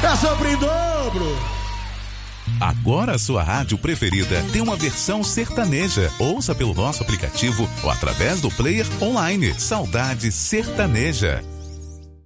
É sobre em dobro. Agora a sua rádio preferida tem uma versão sertaneja. Ouça pelo nosso aplicativo ou através do player online. Saudade Sertaneja.